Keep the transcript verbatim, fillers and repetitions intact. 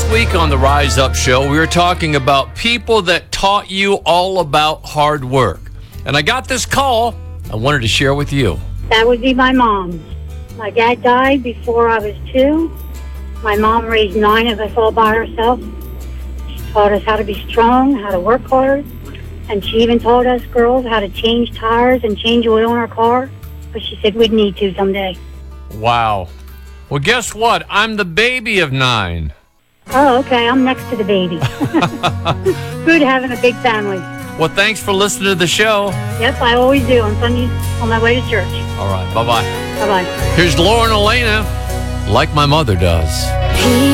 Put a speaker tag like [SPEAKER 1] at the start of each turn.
[SPEAKER 1] Last week on the Rise Up Show, we were talking about people that taught you all about hard work. And I got this call I wanted to share with you.
[SPEAKER 2] That would be my mom. My dad died before I was two. My mom raised nine of us all by herself. She taught us how to be strong, how to work hard. And she even taught us girls how to change tires and change oil in our car. But she said we'd need to someday.
[SPEAKER 1] Wow. Well, guess what? I'm the baby of nine.
[SPEAKER 2] Oh, okay. I'm next to the baby. Good having a big family.
[SPEAKER 1] Well, thanks for listening to the show.
[SPEAKER 2] Yes, I always do on Sundays on my way to church.
[SPEAKER 1] All right. Bye-bye.
[SPEAKER 2] Bye-bye.
[SPEAKER 1] Here's Laura and Elena, like my mother does.